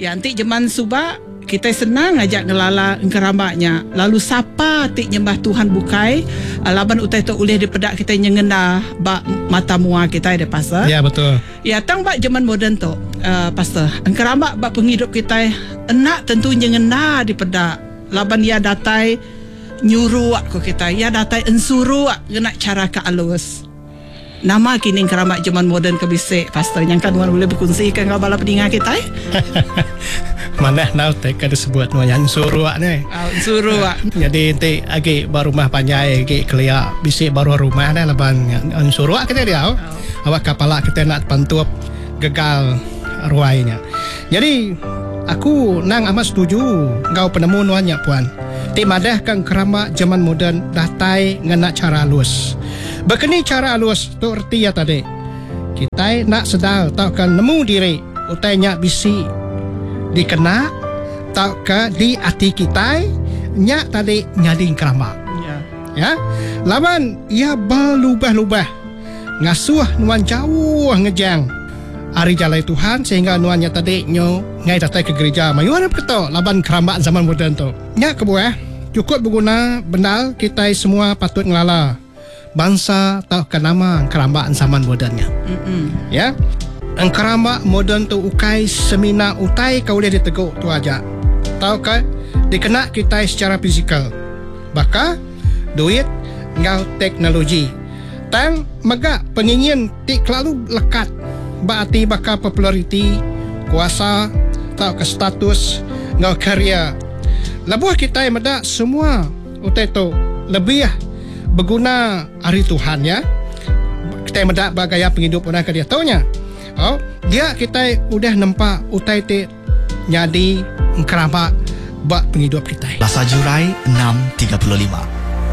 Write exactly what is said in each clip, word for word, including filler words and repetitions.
Ya nanti zaman subak kita senang ajak ngelala engkeramaknya. Lalu siapa tik nyembah Tuhan bukai laban utai tu ulih dipedak kita nyengena bak mata mua kita ada pastor. Ya betul. Ya tang bak zaman moden tu uh, pastor. Engkeramak bak penghidup kita enak tentu nyengena dipedak. Laban ia datai nyuruh aku kita. Ia datai ensuru ngena cara ke alus. Nama kini keramat zaman moden kebisik pastor yang kan boleh berkongsikan kau bala pendengar kita eh? Mana nak tak ada sebut nama yang suruh ni. Oh, suruh ah. Jadi nanti agi baru rumah panjai agi kelia bisik baru rumah dah laban yang suruh kita dia. Oh. Awak kapala kita nak pantup gagal ruainya. Jadi aku nang amat setuju kau penemu nuannya puan. Ti madah kang keramat zaman moden datai ngena cara halus. Begini cara halus tu erti ya tadi. Kita nak sedar tau kan nemu diri utainya bisi dikena tau ke di hati kita nya tadi nyadi keramat. Ya. Ya. Laban ia berlubah-lubah ngasuh nuan jauh ngejang hari jalai Tuhan sehingga nuannya tadi nyo ngai datang ke gereja mayuan betul laban keramat zaman moden tu. Nya kebuah cukup berguna benar kita semua patut ngelala bangsa tahu ke nama keramat zaman modernnya. Mm-mm. Ya. Keramat moden tu ukai semina utai kau boleh diteguk tu aja. Tahu ke dikena kita secara fizikal. Baka duit ngau teknologi. Tang megak pengingin ti lalu lekat. Berarti baka populariti, kuasa, tahu ke status ngau karya. Labuh kita medak semua utai tu lebih berguna hari Tuhan ya. Kita mendak bagaya penghidup orang dia taunya. Oh, dia kita udah nampak utai te nyadi keramat bak penghidup kita. Lasar Jurai enam tiga puluh lima.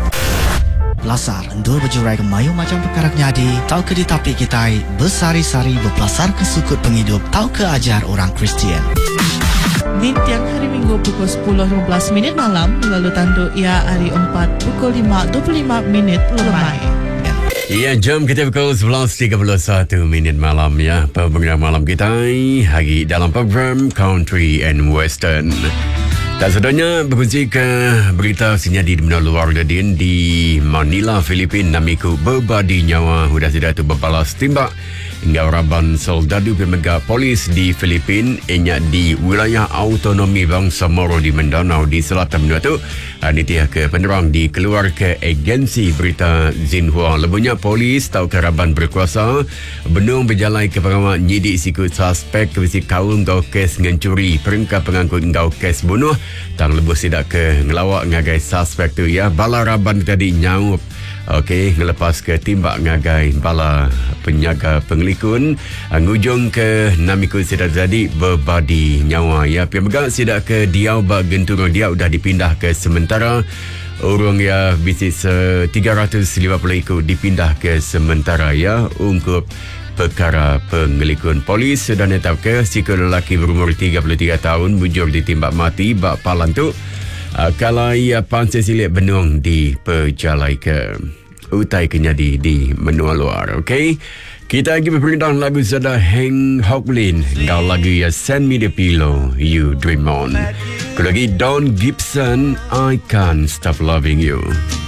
Lasar endur berjurai ke mayu macam perkara nyadi. Tau ke di tapi kita bersari-sari berpelasar ke sukut penghidup. Tau ke ajar orang Kristian. Di tiang hari Minggu pukul sepuluh lima belas minit malam, lalu tandu ia hari empat pukul lima dua puluh lima minit lemai. Ya, jam kita pukul sebelas tiga puluh satu minit malam ya. Program malam kita hari dalam program Country and Western. Tak sedanya berkongsi ke berita senyadi di benua luar Gadin di Manila, Filipina. Namiku berbadi nyawa sudah tidak tu berbalas timbak hingga raban soldadu pemegah polis di Filipina inya di wilayah autonomi bangsa Moro di Mindanao di selatan benua tu. Nitiah ke penerang dikeluar ke agensi berita Xinhua. Lebunya polis tahu keraban berkuasa benung berjalai ke pengamat nyidik sikut suspek kebisi kaum ngau kes ngencuri perangkat pengangkut ngau kes bunuh. Tang lebu sidak ke ngelawak ngagai suspek tu ya. Bala raban tadi nyaup. Okey, ngelepas ke timbak ngagai bala penyaga pengelikun ngujung ke namikut sidak jadi berbadi nyawa ya. Pemegak sidak ke diau bak genturung dia sudah dipindah ke sementara. Urung ya bisnis tiga ratus lima puluh ikut dipindah ke sementara ya untuk perkara pengelikun. Polis sudah netap ke si lelaki berumur tiga puluh tiga tahun bujur ditimbak mati bak palan tu kalau ia pansel silik benung di perjalai ke utai kenyadi di menua luar. Okey, kita lagi berpindah lagu sada Hank Hocklin kau lagu ya Send Me The Pillow You Dream On. Kau lagi Don Gibson I Can't Stop Loving You.